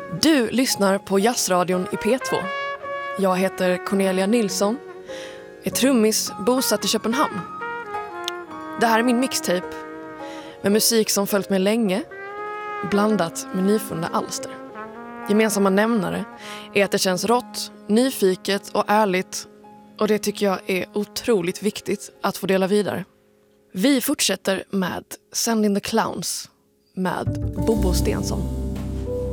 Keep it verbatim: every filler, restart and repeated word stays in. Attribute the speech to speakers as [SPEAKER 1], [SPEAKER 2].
[SPEAKER 1] Du lyssnar på Jazzradion i P två. Jag heter Cornelia Nilsson, är trummis bosatt i Köpenhamn. Det här är min mixtape med musik som följt mig länge, blandat med nyfunna alster. Gemensamma nämnare är att det känns rått, nyfiket och ärligt, och det tycker jag är otroligt viktigt att få dela vidare. Vi fortsätter med Send in the Clowns med Bobo Stensson.